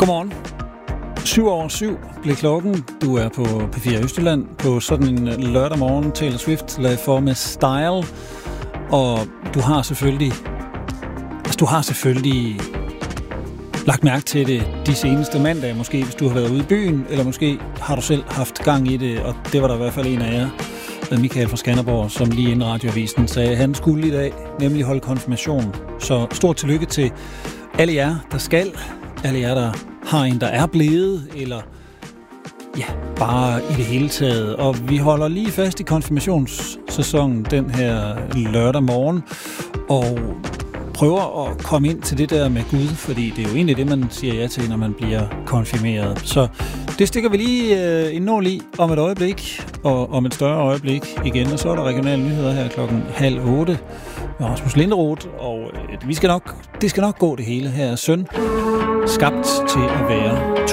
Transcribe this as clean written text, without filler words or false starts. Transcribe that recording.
Godmorgen. 7:07 blev klokken. Du er på P4 Østjylland på sådan en lørdag morgen. Taylor Swift lagde for med Style. Og du har selvfølgelig lagt mærke til det de seneste mandage, måske hvis du har været ude i byen, eller måske har du selv haft gang i det, og det var der i hvert fald en af jer, Michael fra Skanderborg, som lige inden radioavisen sagde, at han skulle i dag, nemlig holde konfirmation. Så stort tillykke til alle jer, der skal, alle jer, der har en, der er blevet, eller ja, bare i det hele taget. Og vi holder lige fast i konfirmationssæsonen den her lørdag morgen, og prøver at komme ind til det der med Gud, fordi det er jo egentlig det, man siger ja til, når man bliver konfirmeret. Så det stikker vi lige en nål i om et øjeblik, og om et større øjeblik igen, og så er der regionale nyheder her 7:30 med Rasmus Linderoth, og det skal nok gå det hele her. Søn, skabt til at være